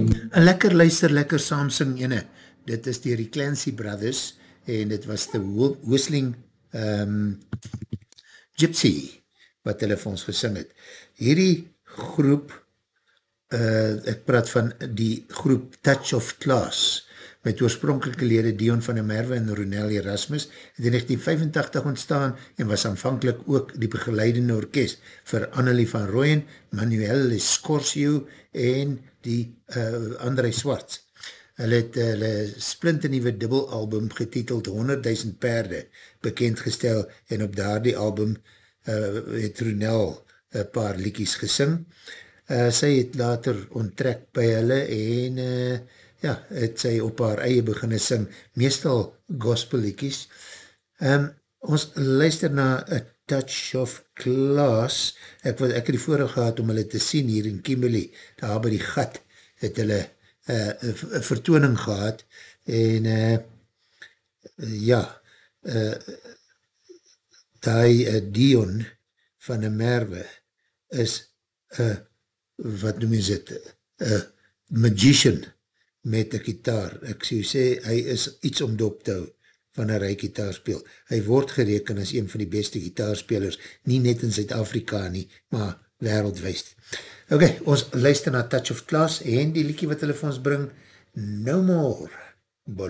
Een lekker luister, lekker Samsung ene. Dit is die Clancy Brothers en dit was de Whistling Gypsy wat hulle vir ons gesing het. Hierdie groep, ek praat van die groep Touch of Class, met oorspronkelike lede Dion van der Merwe en Ronel Erasmus, het in 1985 ontstaan en was aanvankelijk ook die begeleidende orkest vir Annelie van Rooyen, Manuel Escorcio en die André Swarts. Hulle het hulle splinternieuwe dubbelalbum getiteld 100.000 perde bekendgestel en op daardie album het Ronel een paar liedjies gesing. Sy het later onttrek by hulle en het sy op haar eie beginne sing, meestal gospel liedjies. Ons luister na A Touch of Class. Ek het die voorreg gehad om hulle te sien hier in Kimberley, daar by die gat het hulle een vertoning gehad en die Dion van der Merwe is wat noem jy dit, magician met een gitaar. Ek sê, hy is iets om dop te hou wanneer hy gitaar speel. Hy word gereken as een van die beste gitaarspelers, nie net in Zuid-Afrika nie, maar wereldwys. Ok, ons luister na Touch of Class en die liedjie wat hulle vir ons bring, No More.